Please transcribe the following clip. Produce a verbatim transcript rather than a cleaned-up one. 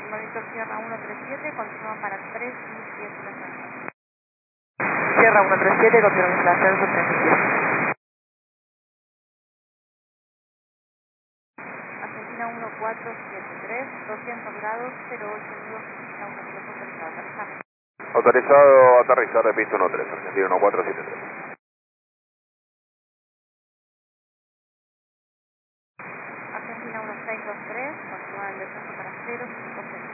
Lima Víctor Sierra uno tres siete, confirma para tres mil pies de ascenso. Sierra uno tres siete, confirma el ascenso tres mil pies. Argentina uno cuatro siete tres, doscientos grados, cero ocho nudos, Argentina uno tres, autorizado, aterrizar. Autorizado aterrizar de pista uno tres, Argentina uno cuatro siete tres. Argentina uno seis dos tres, continúa el descenso para cero cinco